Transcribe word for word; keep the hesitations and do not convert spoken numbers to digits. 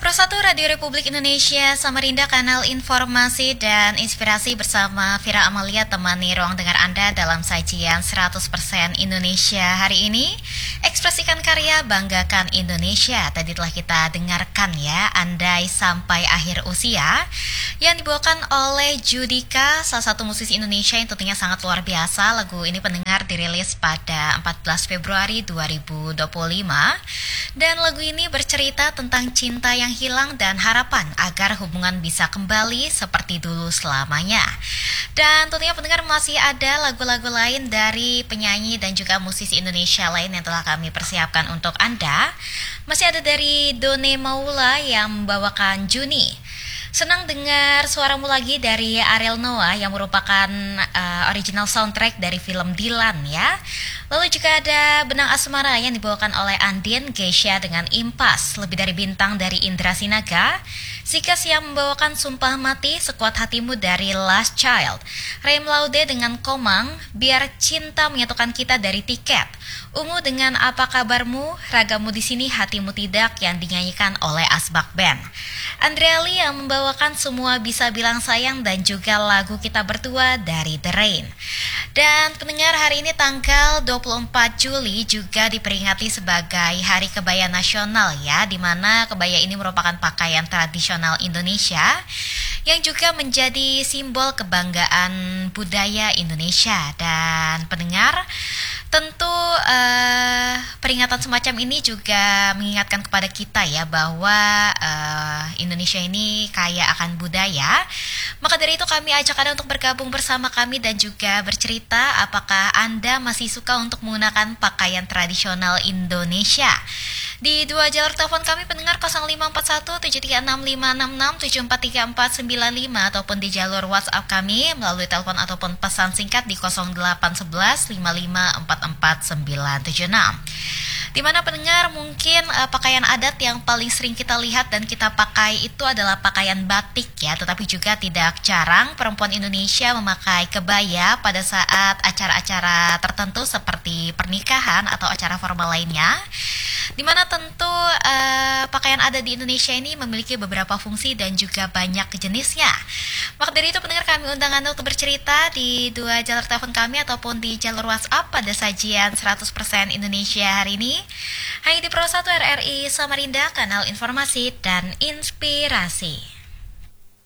Persatu Radio Republik Indonesia, Samarinda, kanal informasi dan inspirasi bersama Vira Amalia temani ruang dengar Anda dalam sajian seratus persen Indonesia hari ini. Ekspresikan karya, banggakan Indonesia. Tadi telah kita dengarkan ya, Andai Sampai Akhir Usia, yang dibawakan oleh Judika, salah satu musisi Indonesia yang tentunya sangat luar biasa. Lagu ini pendengar dirilis pada empat belas Februari dua ribu dua puluh lima. Dan lagu ini bercerita tentang cinta yang hilang dan harapan agar hubungan bisa kembali seperti dulu selamanya. Dan tentunya pendengar masih ada lagu-lagu lain dari penyanyi dan juga musisi Indonesia lain yang telah kami persiapkan untuk Anda. Masih ada dari Done Maula yang membawakan Juni. Senang dengar suaramu lagi dari Ariel Noah yang merupakan uh, original soundtrack dari film Dilan ya. Lalu juga ada Benang Asmara yang dibawakan oleh Andien Geisha dengan Impas. Lebih dari bintang dari Indra Sinaga. Sikas yang membawakan Sumpah Mati, Sekuat Hatimu dari Last Child. Reim Laude dengan Komang, Biar Cinta Menyatukan Kita dari Tiket. Ungu dengan Apa Kabarmu, Ragamu di Sini Hatimu Tidak yang dinyanyikan oleh Asbak Band. Andreali yang membawakan Semua Bisa Bilang Sayang dan juga lagu Kita Berdua dari The Rain. Dan pendengar, hari ini tanggal dua puluh empat Juli juga diperingati sebagai Hari Kebaya Nasional ya, di mana kebaya ini merupakan pakaian tradisional Indonesia yang juga menjadi simbol kebanggaan budaya Indonesia. Dan pendengar, tentu uh, peringatan semacam ini juga mengingatkan kepada kita ya bahwa uh, Indonesia ini kaya akan budaya. Maka dari itu kami ajak Anda untuk bergabung bersama kami dan juga bercerita apakah Anda masih suka untuk menggunakan pakaian tradisional Indonesia. Di dua jalur telepon kami pendengar nol lima empat satu tujuh tiga enam lima enam enam tujuh empat tiga empat sembilan lima ataupun di jalur WhatsApp kami melalui telepon ataupun pesan singkat di nol delapan satu satu lima lima empat empat sembilan tujuh enam. Di mana pendengar mungkin uh, pakaian adat yang paling sering kita lihat dan kita pakai itu adalah pakaian batik ya, tetapi juga tidak jarang perempuan Indonesia memakai kebaya pada saat acara-acara tertentu seperti pernikahan atau acara formal lainnya. Di mana tentu uh, pakaian adat di Indonesia ini memiliki beberapa fungsi dan juga banyak jenisnya. Maka dari itu pendengar, kami undang Anda untuk bercerita di dua jalur telepon kami ataupun di jalur WhatsApp pada sajian seratus persen Indonesia hari ini. Hanya di Persatu R R I Samarinda, kanal informasi dan inspirasi.